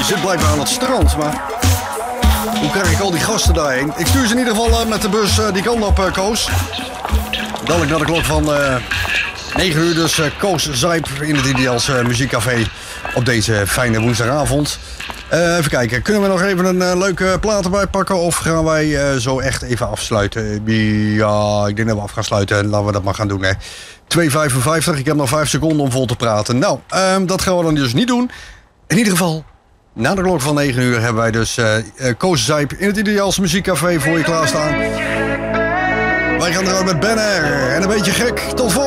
zit blijkbaar aan het strand, maar hoe krijg ik al die gasten daarheen? Ik stuur ze in ieder geval met de bus die kant op, Koos. Dadelijk naar de klok van 9 uur, dus Koos Zijp in het Ideals Muziekcafé op deze fijne woensdagavond. Even kijken, kunnen we nog even een leuke plaat erbij pakken of gaan wij zo echt even afsluiten? Ja, ik denk dat we af gaan sluiten. Laten we dat maar gaan doen, hè. 2:55, ik heb nog 5 seconden om vol te praten. Nou, dat gaan we dan dus niet doen. In ieder geval, na de klok van 9 uur hebben wij dus Koos Zijp in het Ideals Muziekcafé voor je klaarstaan. Wij gaan eruit met Ben R. En een beetje gek. Tot volgende.